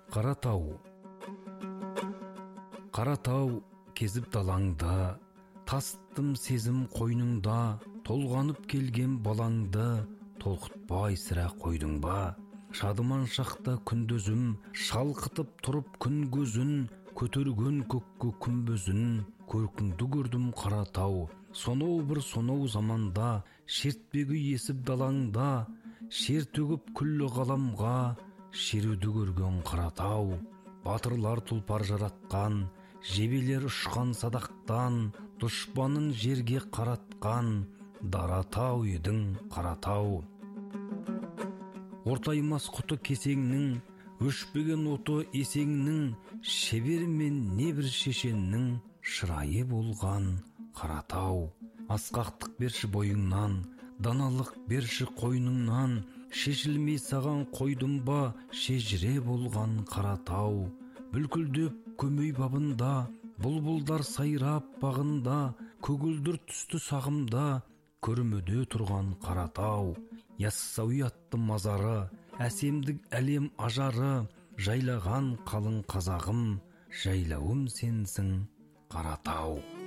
Қаратау. Қаратау кезіп далаңда, тастым сезім қойныңда, толғанып келген балаңды толқытпай сірә қойдың ба? Шадыман шақта күндізім, шалқытып тұрып күн көзін, көтерген көкке күмбезін, көркіңді көрдім Қаратау. Сонау бір сонау заманда, шертпегі есіп далаңда, шер төгіп күллі ғаламға, шеруді көрген Қаратау. Батырлар тұлпар жаратқан, жебелер ұшқан садақтан, дұшпанын жерге қаратқан, Даратау едің Қаратау. Ортаймас құты кесеңнің, өшпеген оты есеңнің, шебер мен небір шешеннің шырайы болған Қаратау. Асқақтық берші бойыңнан, даналық берші қойныңнан, шешілмей саған қойдым ба, шежіре болған Қаратау. Бүлкілдеп көмей бабында, бұлбұлдар сайрап бағында, көгілдір түсті сағымда, көрмеде тұрған Қаратау. Яссауи атты мазары, әсемдік әлем ажары, жайлаған қалың қазағым, жайлауым сенсің Қаратау.